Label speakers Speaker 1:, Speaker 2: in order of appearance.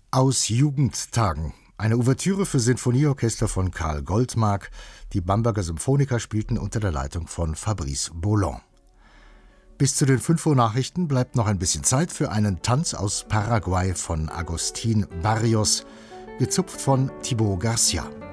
Speaker 1: Aus Jugendtagen. Eine Ouvertüre für Sinfonieorchester von Karl Goldmark. Die Bamberger Symphoniker spielten unter der Leitung von Fabrice Boland. Bis zu den 5 Uhr Nachrichten bleibt noch ein bisschen Zeit für einen Tanz aus Paraguay von Agustín Barrios, gezupft von Thibaut Garcia.